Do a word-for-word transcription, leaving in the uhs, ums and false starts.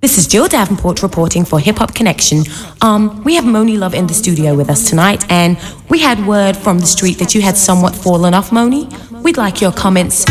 This is Jill Davenport reporting for Hip Hop Connection. Um, we have Moni Love in the studio with us tonight, and we had word from the street that you had somewhat fallen off, Moni. We'd like your comments